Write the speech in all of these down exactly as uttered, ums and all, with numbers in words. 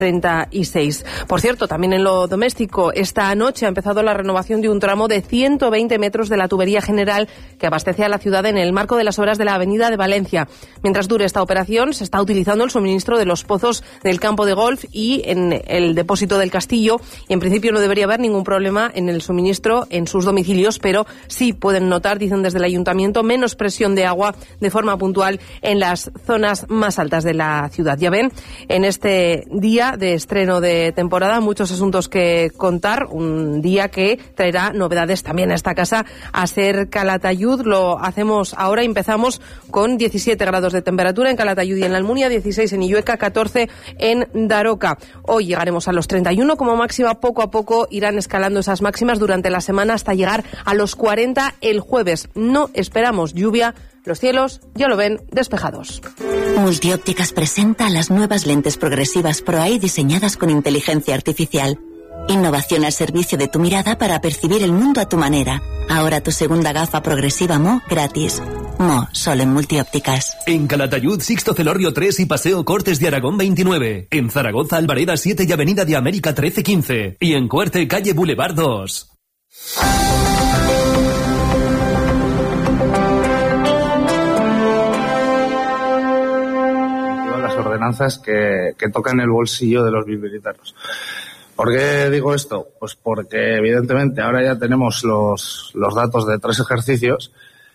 treinta y seis. Por cierto, también en lo doméstico, esta noche ha empezado la renovación de un tramo de ciento veinte metros de la tubería general que abastece a la ciudad en el marco de las obras de la Avenida de Valencia. Mientras dure esta operación, se está utilizando el suministro de los pozos del campo de golf y en el depósito del Castillo, y en principio no debería haber ningún problema en el suministro en sus domicilios, pero sí pueden notar, dicen desde el ayuntamiento, menos presión de agua de forma puntual en las zonas más altas de la ciudad. Ya ven, en este día de estreno de temporada, muchos asuntos que contar, un día que traerá novedades también a esta casa, a ser Calatayud. Lo hacemos ahora, empezamos con diecisiete grados de temperatura en Calatayud y en la Almunia, dieciséis en Illueca, catorce en Daroca. Hoy llegaremos a los treinta y uno como máxima, poco a poco irán escalando esas máximas durante la semana hasta llegar a los cuarenta el jueves. No esperamos lluvia. Los cielos, ya lo ven, despejados. Multiópticas presenta las nuevas lentes progresivas Pro Eye diseñadas con inteligencia artificial. Innovación al servicio de tu mirada para percibir el mundo a tu manera. Ahora tu segunda gafa progresiva M O gratis. M O, solo en Multiópticas. En Calatayud, Sixto Celorio tres y Paseo Cortes de Aragón veintinueve. En Zaragoza, Albareda siete y Avenida de América trece quince. Y en Cuerte, calle Boulevard dos. Ordenanzas que, que tocan el bolsillo de los bilbilitanos. ¿Por qué digo esto? Pues porque evidentemente ahora ya tenemos los, los datos de tres ejercicios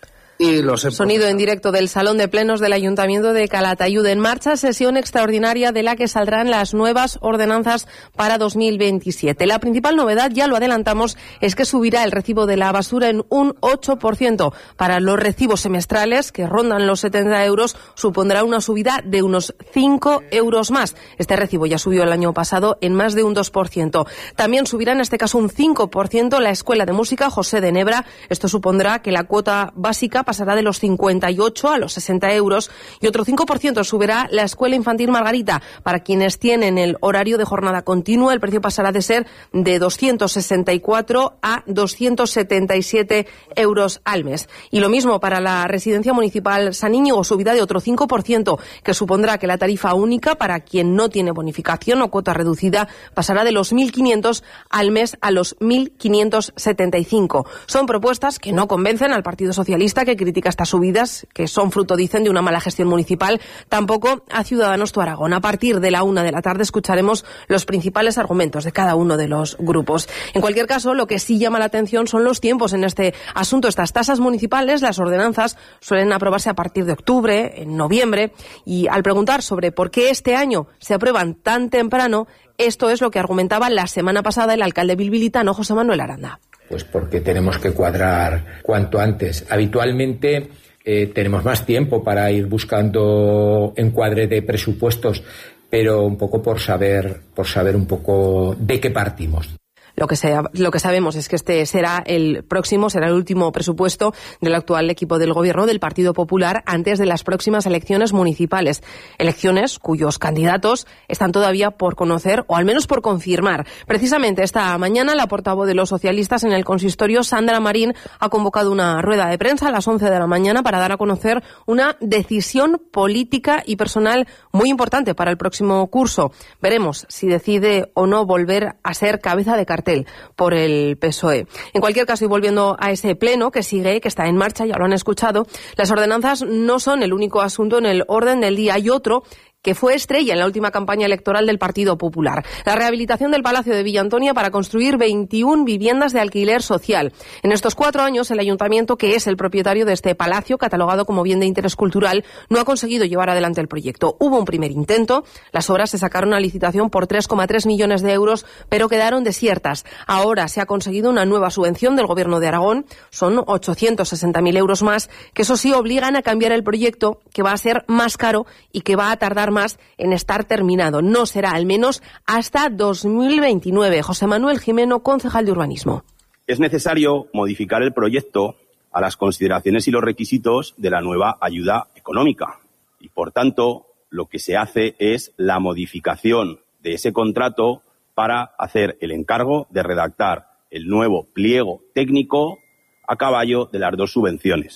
y los he... Sonido en directo del Salón de Plenos del Ayuntamiento de Calatayud. En marcha, sesión extraordinaria de la que saldrán las nuevas ordenanzas para dos mil veintisiete. La principal novedad, ya lo adelantamos, es que subirá el recibo de la basura en un ocho por ciento. Para los recibos semestrales, que rondan los setenta euros, supondrá una subida de unos cinco euros más. Este recibo ya subió el año pasado en más de un dos por ciento. También subirá en este caso un cinco por ciento la Escuela de Música José de Nebra. Esto supondrá que la cuota básica pasará de los cincuenta y ocho a los sesenta euros y otro cinco por ciento subirá la Escuela Infantil Margarita. Para quienes tienen el horario de jornada continua, el precio pasará de ser de doscientos sesenta y cuatro a doscientos setenta y siete euros al mes. Y lo mismo para la Residencia Municipal San Íñigo, subida de otro cinco por ciento, que supondrá que la tarifa única para quien no tiene bonificación o cuota reducida pasará de los mil quinientos al mes a los mil quinientos setenta y cinco. Son propuestas que no convencen al Partido Socialista, que critica estas subidas, que son fruto, dicen, de una mala gestión municipal, tampoco a Ciudadanos Tu Aragón. A partir de la una de la tarde escucharemos los principales argumentos de cada uno de los grupos. En cualquier caso, lo que sí llama la atención son los tiempos en este asunto. Estas tasas municipales, las ordenanzas, suelen aprobarse a partir de octubre, en noviembre, y al preguntar sobre por qué este año se aprueban tan temprano, esto es lo que argumentaba la semana pasada el alcalde bilbilitano, José Manuel Aranda. Pues porque tenemos que cuadrar cuanto antes. Habitualmente eh, tenemos más tiempo para ir buscando encuadre de presupuestos, pero un poco por saber, por saber un poco de qué partimos. Lo que, sea, lo que sabemos es que este será el próximo, será el último presupuesto del actual equipo del Gobierno del Partido Popular antes de las próximas elecciones municipales. Elecciones cuyos candidatos están todavía por conocer o al menos por confirmar. Precisamente esta mañana la portavoz de los socialistas en el consistorio, Sandra Marín, ha convocado una rueda de prensa a las once de la mañana para dar a conocer una decisión política y personal muy importante para el próximo curso. Veremos si decide o no volver a ser cabeza de cartel por el P S O E. En cualquier caso, y volviendo a ese pleno que sigue, que está en marcha, ya lo han escuchado, las ordenanzas no son el único asunto en el orden del día. Hay otro que fue estrella en la última campaña electoral del Partido Popular. La rehabilitación del Palacio de Villa Antonia para construir veintiuna viviendas de alquiler social. En estos cuatro años, el ayuntamiento, que es el propietario de este palacio, catalogado como bien de interés cultural, no ha conseguido llevar adelante el proyecto. Hubo un primer intento, las obras se sacaron a licitación por tres coma tres millones de euros, pero quedaron desiertas. Ahora se ha conseguido una nueva subvención del Gobierno de Aragón, son ochocientos sesenta mil euros más, que eso sí obligan a cambiar el proyecto, que va a ser más caro y que va a tardar más en estar terminado. No será al menos hasta dos mil veintinueve. José Manuel Jimeno, concejal de Urbanismo. Es necesario modificar el proyecto a las consideraciones y los requisitos de la nueva ayuda económica. Y, por tanto, lo que se hace es la modificación de ese contrato para hacer el encargo de redactar el nuevo pliego técnico a caballo de las dos subvenciones.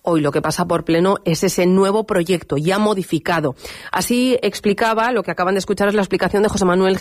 Hoy lo que pasa por pleno es ese nuevo proyecto ya modificado. Así explicaba, lo que acaban de escuchar es la explicación de José Manuel